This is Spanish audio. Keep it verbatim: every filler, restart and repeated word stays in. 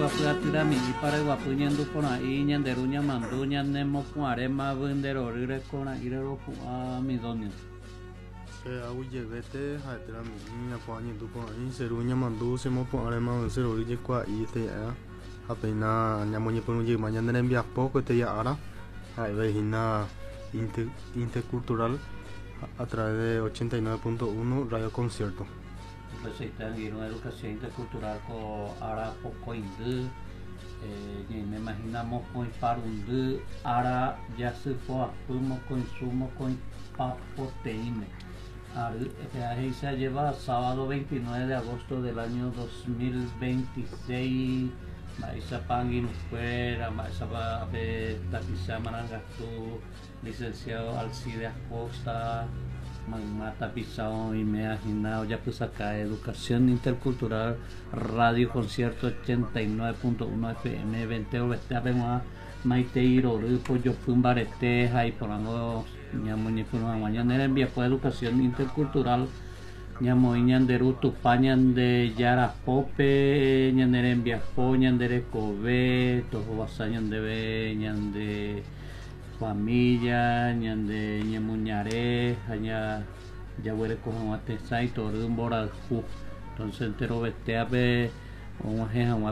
guapyatyrami ipareguapy ñanduporãi ñanderu ñamandu ñanemopu'ãre mavynderorýre kora'ỹ ropu'ã Midonio. Aguyevete ha'eterami ñakuaã ñanduporãi cheru ñamandu chemopu'ãre mavysérorỹ jekua'i te'ẽ'a ha péina ñamoñepyrũjeyma ñane rembiapo ko'ẽtéi ára ha'evéihína Intercultural a través de ochenta y nueve punto uno Radio Concierto. Receitangirũ educación intercultural ko ára pokõindy ñaime mahína mokõi parundy ára jasypoapy mokõisu mokõipapoteĩme ary ahí se lleva sábado veintinueve de agosto del año dos mil veintiséis. Maisapa Anguinukuéra, Maisapa Tapizá Marangatu, licenciado Alcides Acosta, Magmata Pisao y Meajina, Oyapusaka, Educación Intercultural, Radio Concierto ochenta y nueve punto uno F M, veinte o veinte Abema, Maiteiro, Rupo, Yofun Barete, Jaiporango, Ñamuñipuruma, Mañanera envía por Educación Intercultural. Ñamoy ñanderu tupa ñande Yarapope ñandere Mbiapo ñandere Kobe toho basa ñandebe ñande familia ñande ñemuñare haña yaguere kohawate sai toru mboraju entonces entero beteape omaje